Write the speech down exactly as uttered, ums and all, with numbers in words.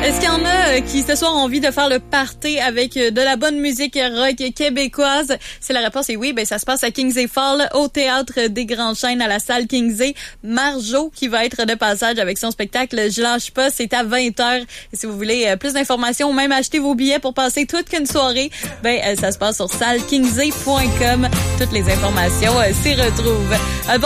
Est-ce qu'il y en a qui ce soir ont envie de faire le party avec de la bonne musique rock québécoise? Si la réponse est oui, ben ça se passe à Kingsley Fall, au Théâtre des Grandes Chaînes, à la salle Kingsley. Marjo qui va être de passage avec son spectacle Je lâche pas, c'est à vingt heures. Et si vous voulez plus d'informations ou même acheter vos billets pour passer toute une soirée, ben ça se passe sur salle kingsley point com. Toutes les informations s'y retrouvent.